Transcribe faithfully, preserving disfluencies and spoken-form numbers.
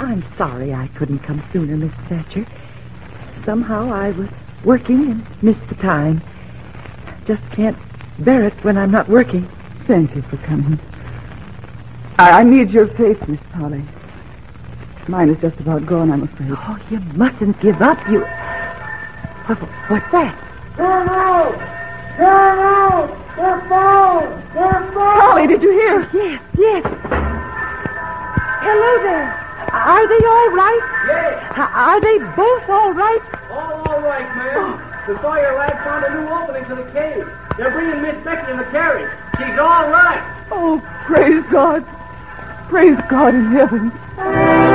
I'm sorry I couldn't come sooner, Miss Thatcher. Somehow I was working and missed the time. Just can't bear it when I'm not working. Thank you for coming. I, I need your faith, Miss Polly. Mine is just about gone, I'm afraid. Oh, you mustn't give up. You... What, what's that? Turn out! Turn out! They're falling! They're falling! Polly, did you hear? Yes, yes. Hello there. Are they all right? Yes. H- Are they both all right? All all right, ma'am. The Sawyer lad found a new opening to the cave. They're bringing Miss Becky in the carriage. She's all right. Oh, praise God. Praise God in heaven.